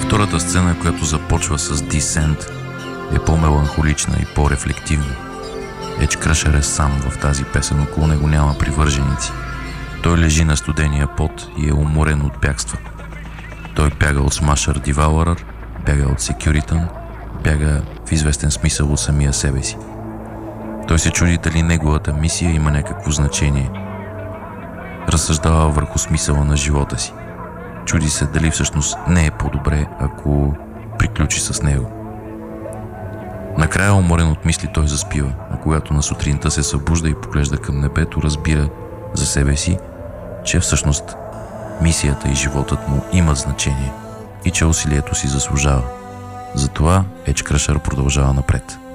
Втората сцена, която започва с Descent, е по-меланхолична и по-рефлективна. Edge Crusher е сам в тази песен, около него няма привърженици. Той лежи на студения пот и е уморен от бягства. Той бяга от Smasher Devourer, бяга от Securitan, бяга в известен смисъл от самия себе си. Той се чуди дали неговата мисия има някакво значение. Разсъждава върху смисъла на живота си. Чуди се дали всъщност не е по-добре, ако приключи с него. Накрая, уморен от мисли, той заспива, а когато на сутринта се събужда и поглежда към небето, разбира за себе си, че всъщност мисията и животът му имат значение и че усилието си заслужава. Затова Edge Crusher продължава напред.